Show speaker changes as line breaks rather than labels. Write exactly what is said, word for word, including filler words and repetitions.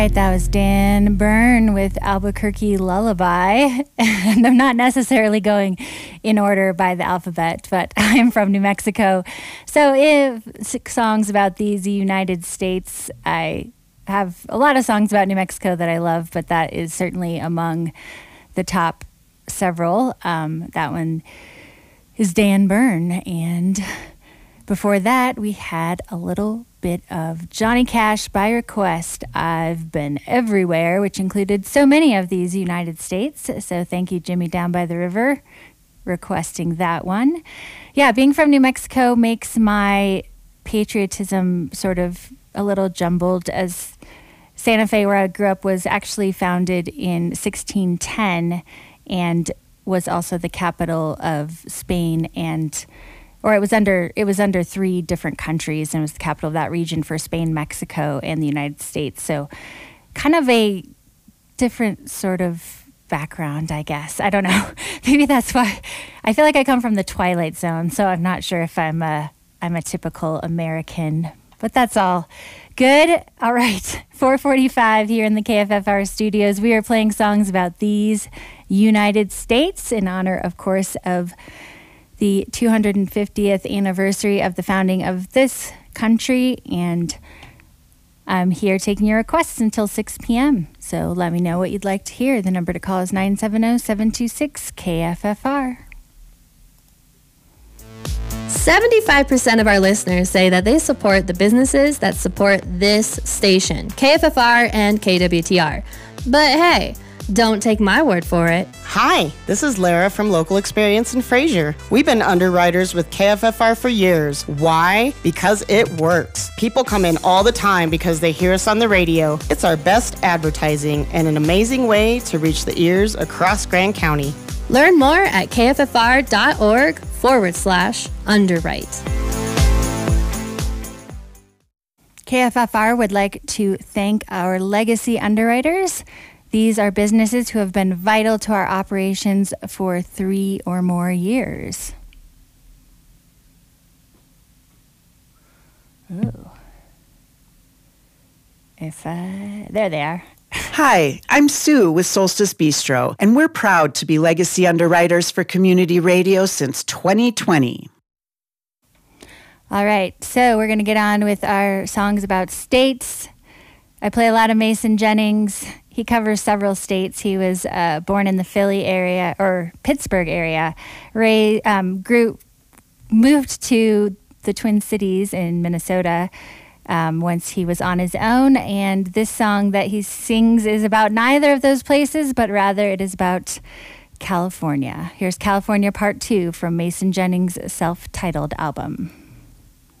Right, that was Dan Byrne with Albuquerque Lullaby. And I'm not necessarily going in order by the alphabet, but I'm from New Mexico. So if six songs about these United States, I have a lot of songs about New Mexico that I love, but that is certainly among the top several. Um, that one is Dan Byrne. And before that, we had a little bit of Johnny Cash by request. I've Been Everywhere, which included so many of these United States. So thank you, Jimmy Down by the River, requesting that one. Yeah, being from New Mexico makes my patriotism sort of a little jumbled, as Santa Fe, where I grew up, was actually founded in sixteen ten and was also the capital of Spain, and or it was under it was under three different countries, and it was the capital of that region for Spain, Mexico, and the United States. So kind of a different sort of background, I guess. I don't know. Maybe that's why I feel like I come from the Twilight Zone, so I'm not sure if I'm a I'm a typical American. But that's all good. All right, four forty-five here in the K F F R studios. We are playing songs about these United States in honor, of course, of the two hundred fiftieth anniversary of the founding of this country. And I'm here taking your requests until six p.m. So let me know what you'd like to hear. The number to call is nine seven zero, seven two six, K F F R.
seventy-five percent of our listeners say that they support the businesses that support this station, K F F R and K W T R. But hey, don't take my word for it.
Hi, this is Lara from Local Experience in Fraser. We've been underwriters with K F F R for years. Why? Because it works. People come in all the time because they hear us on the radio. It's our best advertising and an amazing way to reach the ears across Grand County.
Learn more at kffr.org forward slash underwrite.
K F F R would like to thank our legacy underwriters. These are businesses who have been vital to our operations for three or more years. Ooh. If I, there they are.
Hi, I'm Sue with Solstice Bistro, and we're proud to be legacy underwriters for community radio since twenty twenty.
All right, so we're going to get on with our songs about states. I play a lot of Mason Jennings. He covers several states. He was uh, born in the Philly area, or Pittsburgh area. Ray um, grew, moved to the Twin Cities in Minnesota um, once he was on his own. And this song that he sings is about neither of those places, but rather it is about California. Here's California Part two from Mason Jennings' self-titled album.